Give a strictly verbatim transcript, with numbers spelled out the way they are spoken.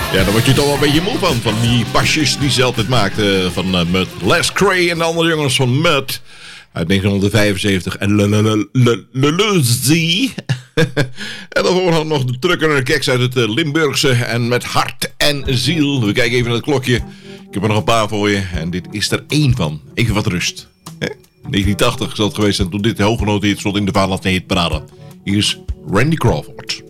Ja, daar word je toch wel een beetje moe van. Van die pasjes die ze altijd maakten van uh, Mud. Les Cray en de andere jongens van Mud. Uit negentien vijfenzeventig. En Luluzzi. En dan horen we nog de trucker keks uit het uh, Limburgse. En met hart en ziel. We kijken even naar het klokje. Ik heb er nog een paar voor je. En dit is er één van. Even wat rust. Hè? negentien tachtig zal het geweest zijn toen dit hooggenoteerd stond in de Vaderlandse hitparade. Hier is Randy Crawford.